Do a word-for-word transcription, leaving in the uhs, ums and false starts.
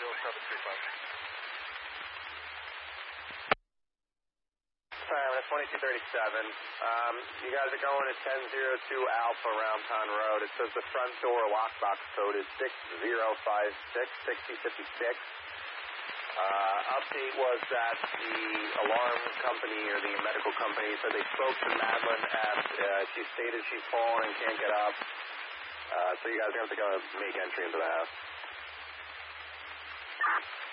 seven three five. Sorry, twenty-two thirty-seven. Um, you guys are going to ten oh two Alpha Round Town Road. It says the front door lockbox code is six zero five six, six zero five six. Uh, update was that the alarm company or the medical company said they spoke to Madeline F. Uh, she stated she's fallen and can't get up. Uh, so you guys are going to have to go make entry into the house.